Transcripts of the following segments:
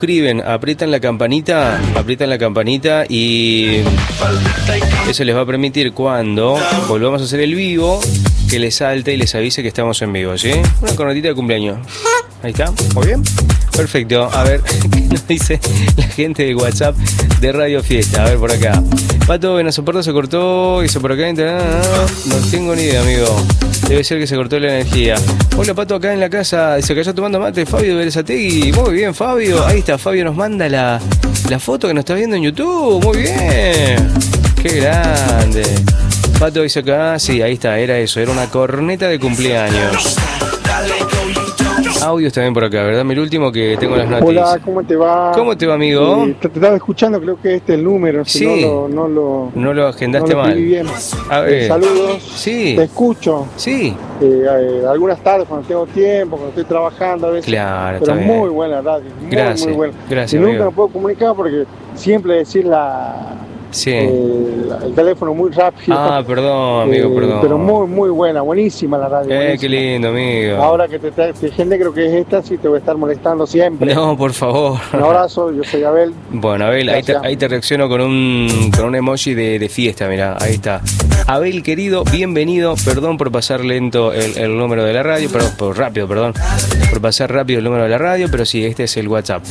suscriben, aprietan la campanita y eso les va a permitir cuando volvamos a hacer el vivo que les salte y les avise que estamos en vivo, ¿sí? Una cornetita de cumpleaños. Ahí está, ¿muy bien? Perfecto, a ver, ¿qué nos dice la gente de WhatsApp de Radio Fiesta? A ver, por acá. Pato, en la soporta se cortó, hizo por acá, no tengo ni idea, amigo. Debe ser que se cortó la energía. Hola, Pato, acá en la casa, se cayó tomando mate, Fabio de Berazategui. Muy bien, Fabio. Ahí está, Fabio nos manda la foto que nos está viendo en YouTube. Muy bien. Qué grande. Pato dice acá, sí, ahí está, era eso, era una corneta de cumpleaños. Audios también por acá, ¿verdad? El último que tengo las noticias. Hola, ¿cómo te va? ¿Cómo te va, amigo? Te estaba escuchando, creo que este es el número. Si sí. No lo agendaste no lo mal. Bien. A ver. Saludos. Sí. Te escucho. Sí. Algunas tardes cuando tengo tiempo, cuando estoy trabajando a veces. Claro, pero está muy bien. buena radio. Gracias. Muy buena. Gracias, y nunca amigo. me puedo comunicar porque siempre decir Sí. el teléfono muy rápido. Ah, perdón, amigo, perdón. Pero muy buena, buenísima la radio. Qué lindo, amigo. Ahora que te gente creo que es esta, sí te voy a estar molestando siempre. No, por favor. Un abrazo, yo soy Abel. Bueno, Abel, ahí te reacciono con un emoji de fiesta, mirá, ahí está. Abel, querido, bienvenido. Perdón por pasar lento el número de la radio, por pasar rápido el número de la radio, pero sí, este es el WhatsApp.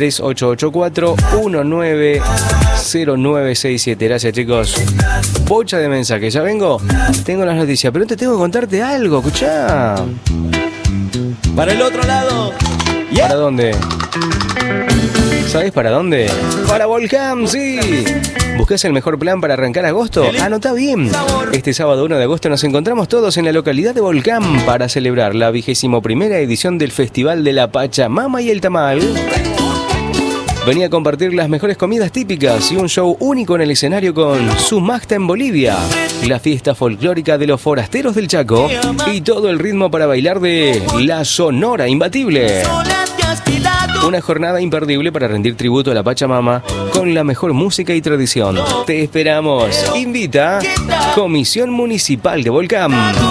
3884-190967. Gracias, chicos. Bocha de mensajes, ya vengo. Tengo las noticias, pero te tengo que contarte algo, escuchá. Para el otro lado. ¿Para dónde? ¿Sabés para dónde? ¡Para Volcán, sí! ¿Buscás el mejor plan para arrancar agosto? Anotá bien. Este sábado 1 de agosto nos encontramos todos en la localidad de Volcán para celebrar la 21ª edición del Festival de la Pachamama y el Tamal. Venía a compartir las mejores comidas típicas y un show único en el escenario con Sumacta en Bolivia, la fiesta folclórica de los forasteros del Chaco y todo el ritmo para bailar de la Sonora Imbatible. Una jornada imperdible para rendir tributo a la Pachamama con la mejor música y tradición. Te esperamos. Invita Comisión Municipal de Volcán.